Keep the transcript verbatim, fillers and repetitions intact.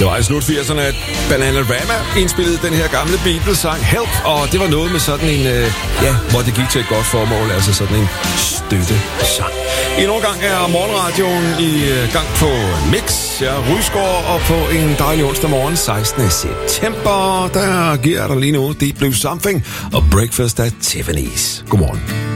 Det var i slut firserne, at Bananarama indspillede den her gamle Beatles-sang Help, og det var noget med sådan en, øh, ja, hvor det gik til et godt formål, altså sådan en støttesang. En overgang er morgenradioen i gang på Mix, ja, Rysgaard, og på en dejlig onsdag morgen, sekstende september, der giver der lige nu Deep Blue Something og Breakfast at Tiffany's. Godmorgen.